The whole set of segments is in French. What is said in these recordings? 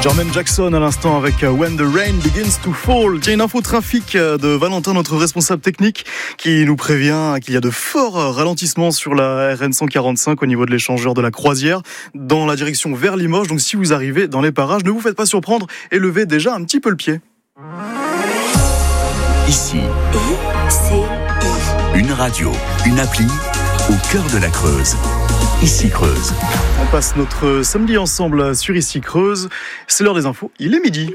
Jermaine Jackson à l'instant avec When the Rain Begins to Fall. Tiens, une info trafic de Valentin, notre responsable technique, qui nous prévient qu'il y a de forts ralentissements sur la RN 145 au niveau de l'échangeur de la Croisière dans la direction vers Limoges. Donc si vous arrivez dans les parages, ne vous faites pas surprendre et levez déjà un petit peu le pied. Ici, une radio, une appli au cœur de la Creuse. Ici Creuse. On passe notre samedi ensemble sur Ici Creuse. C'est l'heure des infos, il est midi.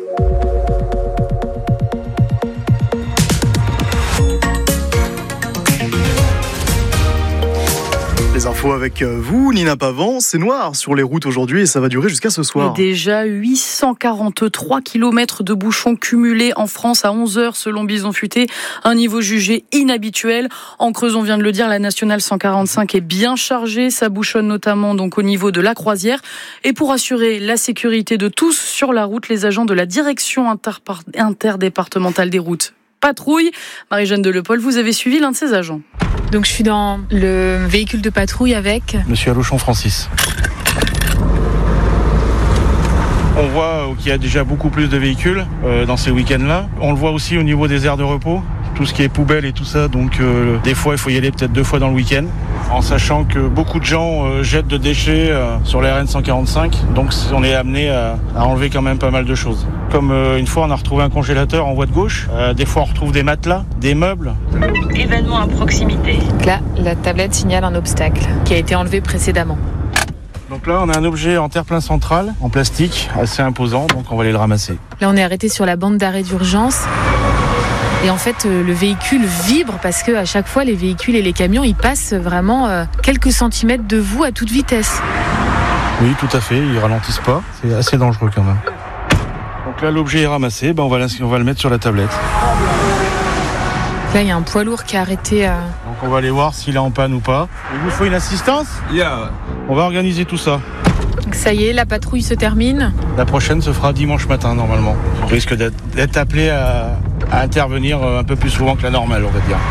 Les infos avec vous, Nina Pavan. C'est noir sur les routes aujourd'hui et ça va durer jusqu'à ce soir. Et déjà 843 km de bouchons cumulés en France à 11h selon Bison Futé. Un niveau jugé inhabituel. En Creuse, on vient de le dire, la nationale 145 est bien chargée. Ça bouchonne notamment donc au niveau de la Croisière. Et pour assurer la sécurité de tous sur la route, les agents de la direction interdépartementale des routes patrouille. Marie-Jeanne Delepaul, vous avez suivi l'un de ces agents. Donc je suis dans le véhicule de patrouille avec Monsieur Allochon Francis. On voit qu'il y a déjà beaucoup plus de véhicules dans ces week-ends-là. On le voit aussi au niveau des aires de repos, tout ce qui est poubelle et tout ça. Donc des fois, il faut y aller peut-être 2 fois dans le week-end, en sachant que beaucoup de gens jettent de déchets sur la RN 145. Donc on est amené à enlever quand même pas mal de choses. Comme une fois, on a retrouvé un congélateur en voie de gauche. Des fois, on retrouve des matelas, des meubles. Événement à proximité. là, la tablette signale un obstacle qui a été enlevé précédemment. Donc là, on a un objet en terre-plein central, en plastique, assez imposant, donc on va aller le ramasser. Là, on est arrêté sur la bande d'arrêt d'urgence. Et en fait, le véhicule vibre parce que à chaque fois, les véhicules et les camions, ils passent vraiment quelques centimètres de vous à toute vitesse. Oui, tout à fait, ils ralentissent pas. C'est assez dangereux quand même. Donc là, l'objet est ramassé, on va le mettre sur la tablette. Là, il y a un poids lourd qui est arrêté. Donc on va aller voir s'il est en panne ou pas. Il vous faut une assistance ? On va organiser tout ça. Donc ça y est, la patrouille se termine. La prochaine se fera dimanche matin normalement. On risque d'être appelé à intervenir un peu plus souvent que la normale, on va dire.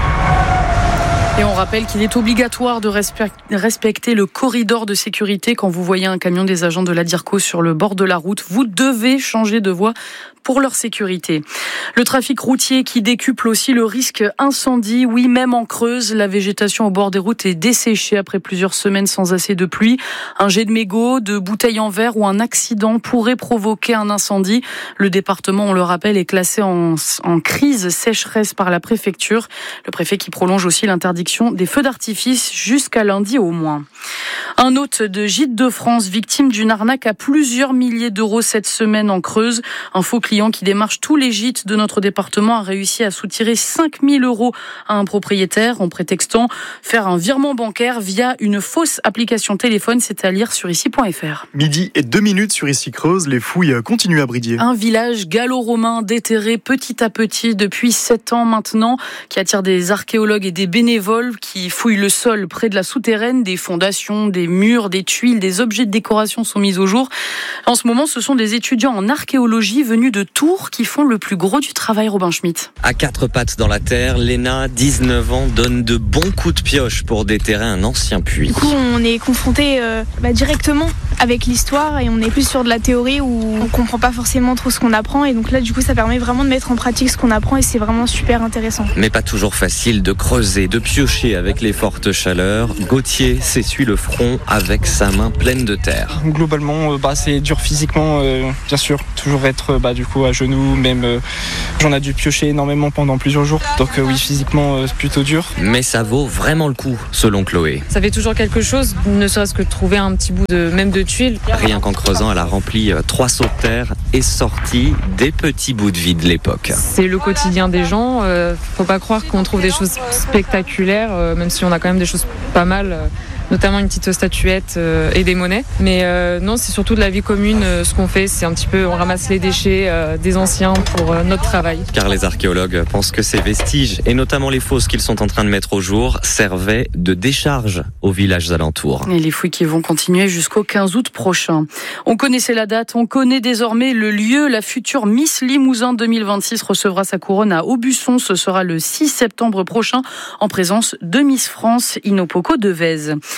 Et on rappelle qu'il est obligatoire de respecter le corridor de sécurité. Quand vous voyez un camion des agents de la DIRCO sur le bord de la route, vous devez changer de voie pour leur sécurité. Le trafic routier qui décuple aussi le risque incendie. Oui, même en Creuse, la végétation au bord des routes est desséchée après plusieurs semaines sans assez de pluie. Un jet de mégots, de bouteilles en verre ou un accident pourrait provoquer un incendie. Le département, on le rappelle, est classé en crise sécheresse par la préfecture. Le préfet qui prolonge aussi l'interdiction des feux d'artifice jusqu'à lundi au moins. Un hôte de Gîtes de France, victime d'une arnaque à plusieurs milliers d'euros cette semaine en Creuse. Un faux client qui démarche tous les gîtes de notre département a réussi à soutirer 5 000 € à un propriétaire en prétextant faire un virement bancaire via une fausse application téléphone. C'est à lire sur ici.fr. Midi et 2 minutes sur Ici Creuse, les fouilles continuent à Bridier. Un village gallo-romain déterré petit à petit depuis 7 ans maintenant, qui attire des archéologues et des bénévoles qui fouillent le sol près de la souterraine. Des fondations, des murs, des tuiles, des objets de décoration sont mis au jour. En ce moment, ce sont des étudiants en archéologie venus de Tours qui font le plus gros du travail, Robin Schmitt. À 4 pattes dans la terre, Léna, 19 ans, donne de bons coups de pioche pour déterrer un ancien puits. Du coup, on est confronté directement avec l'histoire et on est plus sur de la théorie où on comprend pas forcément trop ce qu'on apprend. Et donc là, du coup, ça permet vraiment de mettre en pratique ce qu'on apprend et c'est vraiment super intéressant. Mais pas toujours facile de creuser, de piocher avec les fortes chaleurs. Gauthier s'essuie le front avec sa main pleine de terre. Globalement, c'est dur physiquement, bien sûr. Toujours être du coup à genoux, même j'en ai dû piocher énormément pendant plusieurs jours. Donc oui, physiquement, c'est plutôt dur. Mais ça vaut vraiment le coup, selon Chloé. Ça fait toujours quelque chose, ne serait-ce que de trouver un petit bout de tuile. Rien qu'en creusant, elle a rempli 3 seaux de terre et sorti des petits bouts de vie de l'époque. C'est le quotidien des gens. Faut pas croire qu'on trouve des choses spectaculaires, même si on a quand même des choses pas mal. Notamment une petite statuette et des monnaies. Mais non, c'est surtout de la vie commune. Ce qu'on fait, c'est un petit peu, on ramasse les déchets des anciens pour notre travail. Car les archéologues pensent que ces vestiges, et notamment les fosses qu'ils sont en train de mettre au jour, servaient de décharge aux villages alentours. Et les fouilles qui vont continuer jusqu'au 15 août prochain. On connaissait la date, on connaît désormais le lieu. La future Miss Limousin 2026 recevra sa couronne à Aubusson. Ce sera le 6 septembre prochain en présence de Miss France Inopoko Devèze.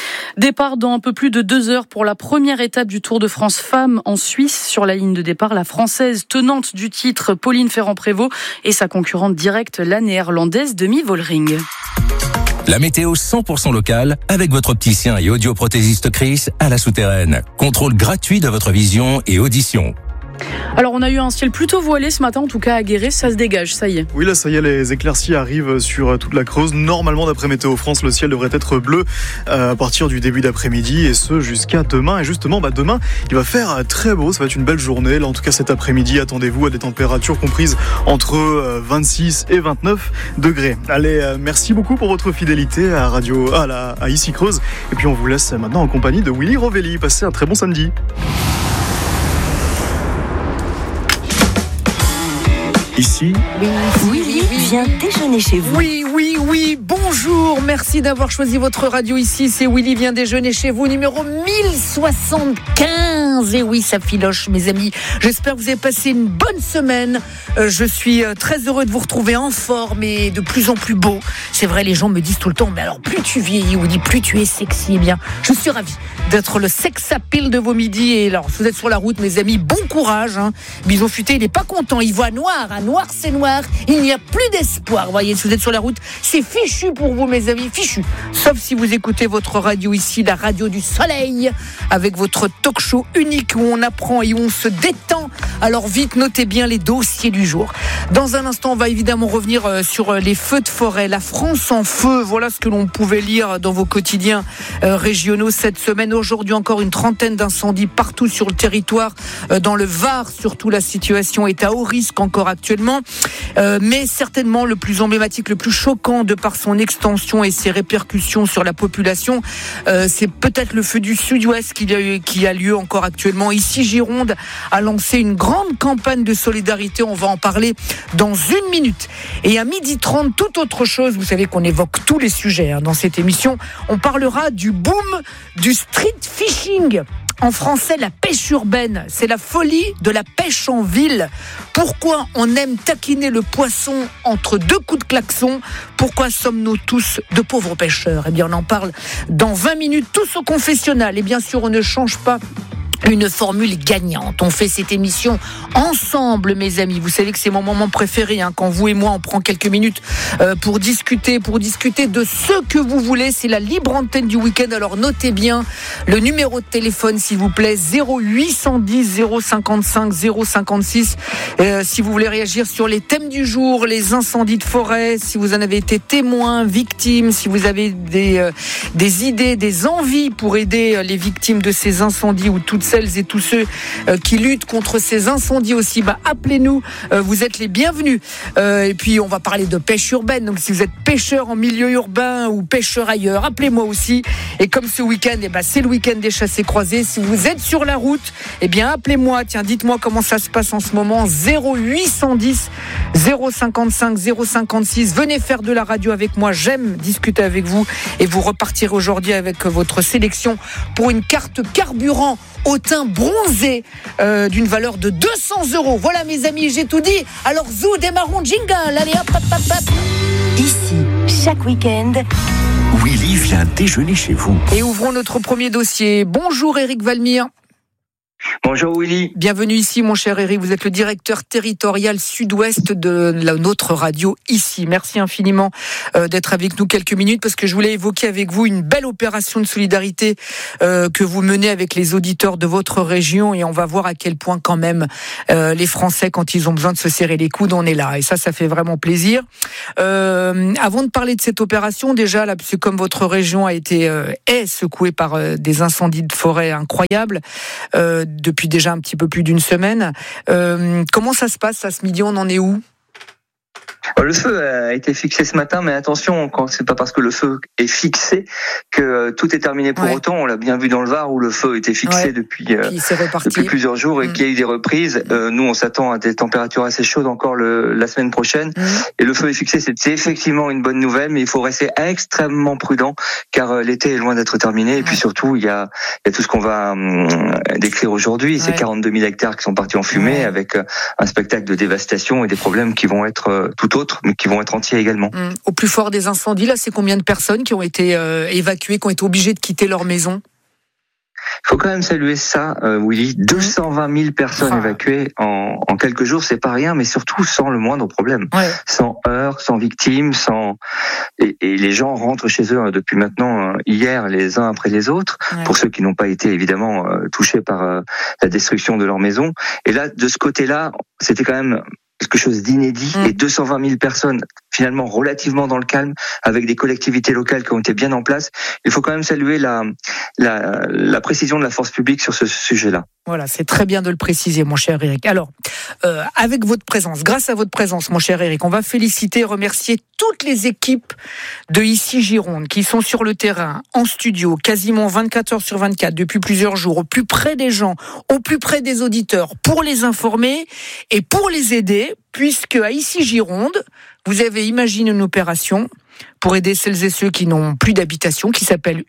Départ dans un peu plus de 2 heures pour la première étape du Tour de France Femmes en Suisse. Sur la ligne de départ, la Française tenante du titre, Pauline Ferrand-Prévot, et sa concurrente directe, la Néerlandaise Demi Vollering. La météo 100% locale avec votre opticien et audioprothésiste Chris à la Souterraine. Contrôle gratuit de votre vision et audition. Alors on a eu un ciel plutôt voilé ce matin, en tout cas à Guéret, ça se dégage, ça y est. Oui, là ça y est, les éclaircies arrivent sur toute la Creuse. Normalement, d'après Météo France, le ciel devrait être bleu à partir du début d'après-midi, et ce jusqu'à demain. Et justement, demain, il va faire très beau, ça va être une belle journée. Là, en tout cas, cet après-midi, attendez-vous à des températures comprises entre 26 et 29 degrés. Allez, merci beaucoup pour votre fidélité à Ici Creuse. Et puis on vous laisse maintenant en compagnie de Willy Rovelli. Passez un très bon samedi. Ici, Willy vient déjeuner chez vous. Oui, bonjour, merci d'avoir choisi votre radio ici, c'est Willy vient déjeuner chez vous, numéro 1075, et oui, ça filoche mes amis, j'espère que vous avez passé une bonne semaine, je suis très heureux de vous retrouver en forme et de plus en plus beau, c'est vrai, les gens me disent tout le temps, mais alors plus tu vieillis, Willy, plus tu es sexy, eh bien, je suis ravi d'être le sex appeal de vos midis, et alors, si vous êtes sur la route, mes amis, bon courage, Bison Futé, il n'est pas content, il voit noir, noir c'est noir, il n'y a plus d'espoir. Vous voyez, si vous êtes sur la route, c'est fichu pour vous mes amis, fichu. Sauf si vous écoutez votre radio ici, la radio du soleil, avec votre talk show unique où on apprend et où on se détend. Alors vite, notez bien les dossiers du jour. Dans un instant, on va évidemment revenir sur les feux de forêt. La France en feu, voilà ce que l'on pouvait lire dans vos quotidiens régionaux cette semaine. Aujourd'hui encore une trentaine d'incendies partout sur le territoire. Dans le Var, surtout, la situation est à haut risque encore actuellement. Mais certainement le plus emblématique, le plus choquant de par son extension et ses répercussions sur la population, c'est peut-être le feu du Sud-Ouest qui a lieu encore actuellement. Ici, Gironde a lancé une grande campagne de solidarité. On va en parler dans une minute. Et à 12h30, toute autre chose. Vous savez qu'on évoque tous les sujets dans cette émission. On parlera du boom du street fishing. En français, la pêche urbaine, c'est la folie de la pêche en ville. Pourquoi on aime taquiner le poisson entre deux coups de klaxon ? Pourquoi sommes-nous tous de pauvres pêcheurs ? Eh bien, on en parle dans 20 minutes, tous au confessionnal. Et bien sûr, on ne change pas une formule gagnante. On fait cette émission ensemble, mes amis. Vous savez que c'est mon moment préféré, quand vous et moi, on prend quelques minutes pour discuter de ce que vous voulez. C'est la libre antenne du week-end. Alors, notez bien le numéro de téléphone, s'il vous plaît, 0810 055 056. Si vous voulez réagir sur les thèmes du jour, les incendies de forêt, si vous en avez été témoin, victime, si vous avez des idées, des envies pour aider les victimes de ces incendies ou toutes celles et tous ceux qui luttent contre ces incendies aussi, appelez-nous, vous êtes les bienvenus. Et puis on va parler de pêche urbaine, donc si vous êtes pêcheur en milieu urbain ou pêcheur ailleurs, appelez-moi aussi. Et comme ce week-end, c'est le week-end des chassés croisés, si vous êtes sur la route, appelez-moi, dites-moi comment ça se passe en ce moment, 0810 055 056, venez faire de la radio avec moi, j'aime discuter avec vous, et vous repartirez aujourd'hui avec votre sélection pour une carte carburant au teint bronzé d'une valeur de 200 €. Voilà mes amis, j'ai tout dit. Alors zou, démarrons jingle. Allez hop. Ici, chaque week-end, Willy vient déjeuner chez vous. Et ouvrons notre premier dossier. Bonjour Éric Valmire. Bonjour Willy. Bienvenue ici mon cher Éric, vous êtes le directeur territorial sud-ouest de notre radio ici. Merci infiniment d'être avec nous quelques minutes parce que je voulais évoquer avec vous une belle opération de solidarité que vous menez avec les auditeurs de votre région et on va voir à quel point quand même les Français quand ils ont besoin de se serrer les coudes, on est là et ça fait vraiment plaisir. Avant de parler de cette opération, déjà là, parce que comme votre région a été est secouée par des incendies de forêt incroyables, depuis déjà un petit peu plus d'une semaine. Comment ça se passe à ce midi, on en est où ? Le feu a été fixé ce matin, mais attention, c'est pas parce que le feu est fixé que tout est terminé pour autant. On l'a bien vu dans le Var où le feu était fixé depuis plusieurs jours et qu'il y a eu des reprises. Nous, on s'attend à des températures assez chaudes encore la semaine prochaine. Et le feu est fixé, c'est effectivement une bonne nouvelle, mais il faut rester extrêmement prudent car l'été est loin d'être terminé. Et puis surtout, il y a tout ce qu'on va décrire aujourd'hui. Ces 42 000 hectares qui sont partis en fumée avec un spectacle de dévastation et des problèmes qui vont être tout autres. d'autres, mais qui vont être entiers également. Au plus fort des incendies, là, c'est combien de personnes qui ont été évacuées, qui ont été obligées de quitter leur maison ? Il faut quand même saluer ça, Willy. 220 000 personnes évacuées en quelques jours, c'est pas rien, mais surtout sans le moindre problème. Ouais. Sans heurts, sans victimes, et les gens rentrent chez eux depuis maintenant hier, les uns après les autres, pour ceux qui n'ont pas été évidemment touchés par la destruction de leur maison. Et là, de ce côté-là, c'était quand même quelque chose d'inédit, et 220 000 personnes finalement relativement dans le calme, avec des collectivités locales qui ont été bien en place. Il faut quand même saluer la précision de la force publique sur ce sujet-là. Voilà, c'est très bien de le préciser, mon cher Eric. Alors, avec votre présence, grâce à votre présence, mon cher Eric, on va féliciter et remercier toutes les équipes de Ici Gironde qui sont sur le terrain, en studio, quasiment 24 heures sur 24, depuis plusieurs jours, au plus près des gens, au plus près des auditeurs, pour les informer et pour les aider, puisque à Ici Gironde, vous avez imaginé une opération pour aider celles et ceux qui n'ont plus d'habitation, qui s'appelle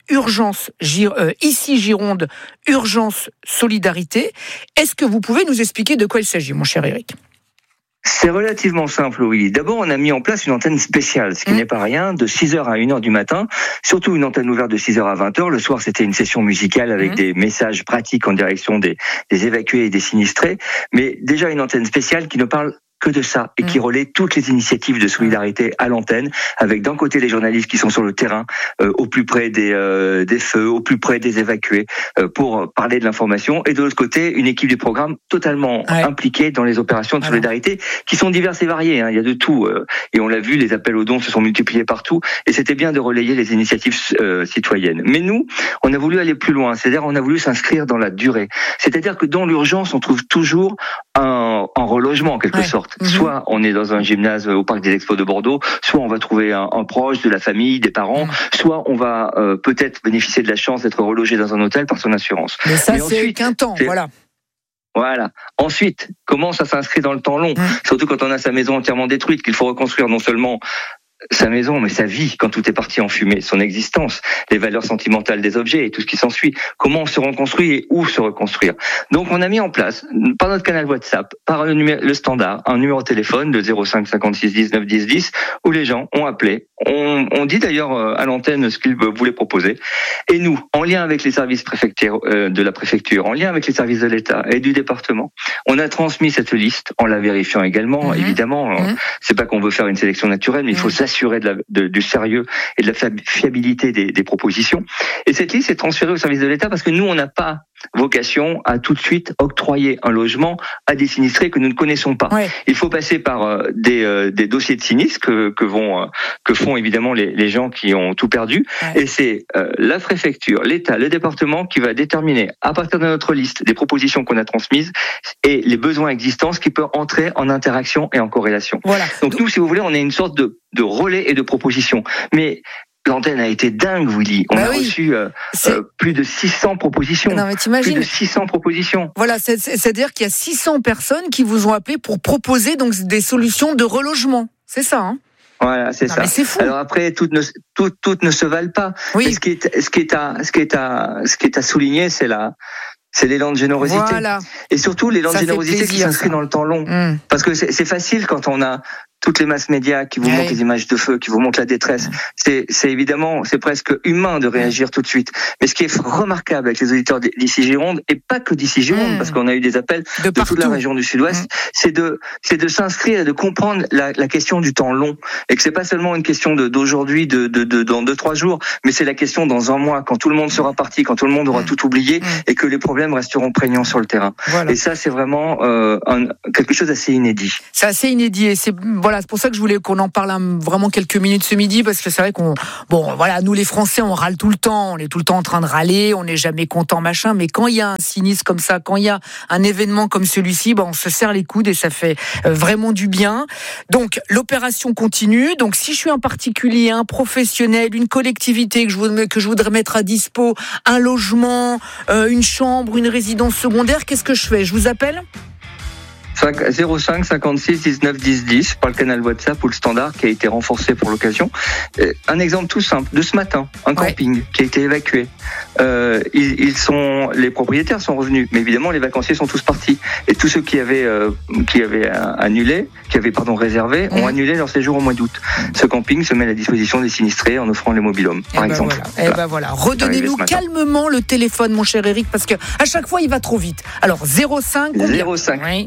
Ici Gironde, Urgence Solidarité. Est-ce que vous pouvez nous expliquer de quoi il s'agit, mon cher Eric ? C'est relativement simple, oui. D'abord, on a mis en place une antenne spéciale, ce qui n'est pas rien, de 6h à 1h du matin, surtout une antenne ouverte de 6h à 20h. Le soir, c'était une session musicale avec des messages pratiques en direction des évacués et des sinistrés, mais déjà une antenne spéciale qui ne parle que de ça, et qui relaie toutes les initiatives de solidarité à l'antenne, avec d'un côté les journalistes qui sont sur le terrain, au plus près des feux, au plus près des évacués, pour parler de l'information, et de l'autre côté une équipe du programme totalement impliquée dans les opérations de solidarité, qui sont diverses et variées, il y a de tout, et on l'a vu, les appels aux dons se sont multipliés partout, et c'était bien de relayer les initiatives citoyennes. Mais nous, on a voulu aller plus loin, c'est-à-dire on a voulu s'inscrire dans la durée, c'est-à-dire que dans l'urgence, on trouve toujours un relogement en quelque sorte. Soit on est dans un gymnase au parc des Expos de Bordeaux, soit on va trouver un proche de la famille, des parents, soit on va peut-être bénéficier de la chance d'être relogé dans un hôtel par son assurance. Mais ça, c'est qu'un temps, voilà. Voilà. Ensuite, comment ça s'inscrit dans le temps long, surtout quand on a sa maison entièrement détruite, qu'il faut reconstruire non seulement sa maison, mais sa vie, quand tout est parti en fumée, son existence, les valeurs sentimentales des objets et tout ce qui s'ensuit. Comment on se reconstruit et où se reconstruire. Donc on a mis en place, par notre canal WhatsApp, par le standard, un numéro de téléphone de 05 56 19 10 10, où les gens ont appelé. On dit d'ailleurs à l'antenne ce qu'ils voulaient proposer. Et nous, en lien avec les services de la préfecture, en lien avec les services de l'État et du département, on a transmis cette liste en la vérifiant également. Évidemment, c'est pas qu'on veut faire une sélection naturelle, mais il faut s'assurer du sérieux et de la fiabilité des propositions. Et cette liste est transférée au service de l'État parce que nous, on n'a pas vocation à tout de suite octroyer un logement à des sinistrés que nous ne connaissons pas. Il faut passer par des dossiers de sinistres que font évidemment les gens qui ont tout perdu. Et c'est la préfecture, l'État, le département qui va déterminer à partir de notre liste des propositions qu'on a transmises et les besoins existants, ce qui peut entrer en interaction et en corrélation. Voilà. Donc nous, si vous voulez, on est une sorte de relais et de propositions. Mais l'antenne a été dingue, Willy. On a reçu plus de 600 propositions. Non, mais t'imagines. Plus de 600 propositions. Voilà, c'est-à-dire qu'il y a 600 personnes qui vous ont appelé pour proposer donc des solutions de relogement. C'est ça, hein? Voilà, c'est ça. Mais c'est fou. Alors après, toutes ne se valent pas. Oui. Mais ce qui est à souligner, c'est l'élan de générosité. Voilà. Et surtout l'élan de générosité qui s'inscrit dans le temps long. Parce que c'est facile quand on a toutes les masses médias qui vous montrent les images de feu, qui vous montrent la détresse. C'est évidemment, c'est presque humain de réagir tout de suite. Mais ce qui est remarquable avec les auditeurs d'Ici Gironde, et pas que d'Ici Gironde, parce qu'on a eu des appels de toute la région du Sud-Ouest, c'est de s'inscrire et de comprendre la question du temps long. Et que c'est pas seulement une question d'aujourd'hui, dans 2-3 jours, mais c'est la question dans un mois, quand tout le monde sera parti, quand tout le monde aura tout oublié, et que les problèmes resteront prégnants sur le terrain. Voilà. Et ça, c'est vraiment quelque chose d'assez inédit. C'est assez inédit, et c'est pour ça que je voulais qu'on en parle vraiment quelques minutes ce midi, parce que c'est vrai nous les Français, on râle tout le temps, on est tout le temps en train de râler, on n'est jamais content, machin, mais quand il y a un sinistre comme ça, quand il y a un événement comme celui-ci, on se serre les coudes et ça fait vraiment du bien. Donc l'opération continue. Donc si je suis un particulier, un professionnel, une collectivité que je voudrais mettre à dispo, un logement, une chambre, une résidence secondaire, qu'est-ce que je fais ? Je vous appelle ? 05 56 19 10 10 par le canal WhatsApp ou le standard qui a été renforcé pour l'occasion. Un exemple tout simple de ce matin, un camping qui a été évacué. Les propriétaires sont revenus, mais évidemment les vacanciers sont tous partis. Et tous ceux qui avaient réservé, ont annulé leur séjour au mois d'août. Ce camping se met à la disposition des sinistrés en offrant les mobil-homes, par exemple. Voilà. Redonnez-nous calmement le téléphone, mon cher Eric, parce que à chaque fois il va trop vite. Alors 05 oui.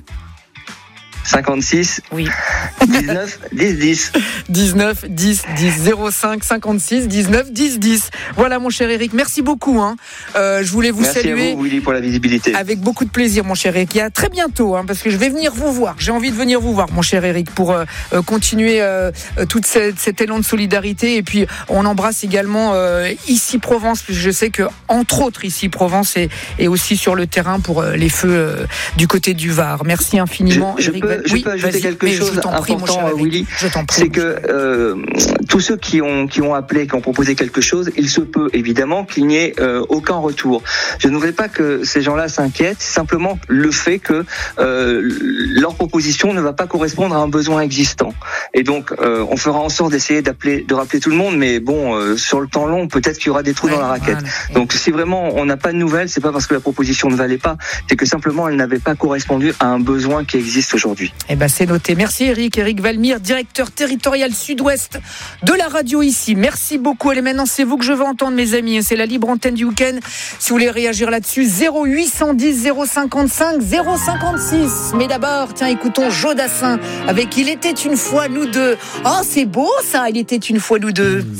56 19 10 10 19 10 10 05 56 19 10 10. Voilà mon cher Eric, merci beaucoup. Je voulais vous saluer. Merci à vous Willy pour la visibilité. Avec beaucoup de plaisir mon cher Eric. Et à très bientôt parce que je vais venir vous voir. J'ai envie de venir vous voir mon cher Eric pour continuer tout cet élan de solidarité. Et puis on embrasse également ici Provence, puisque je sais que entre autres ici Provence est aussi sur le terrain pour les feux du côté du Var. Merci infiniment Eric. Je peux ajouter quelque chose d'important, Willy. C'est que tous ceux qui ont appelé, qui ont proposé quelque chose, il se peut évidemment qu'il n'y ait aucun retour. Je ne voudrais pas que ces gens-là s'inquiètent. C'est simplement le fait que leur proposition ne va pas correspondre à un besoin existant. Et donc, on fera en sorte d'essayer de rappeler tout le monde. Mais bon, sur le temps long, peut-être qu'il y aura des trous dans la raquette. Donc, si vraiment on n'a pas de nouvelles, c'est pas parce que la proposition ne valait pas, c'est que simplement elle n'avait pas correspondu à un besoin qui existe aujourd'hui. C'est noté. Merci Eric Valmire, directeur territorial sud-ouest de la radio ici. Merci beaucoup. Et maintenant, c'est vous que je veux entendre, mes amis. C'est la libre antenne du week-end. Si vous voulez réagir là-dessus, 0810 055 056. Mais d'abord, écoutons Jodassin avec Il était une fois nous deux. Oh, c'est beau ça, Il était une fois nous deux.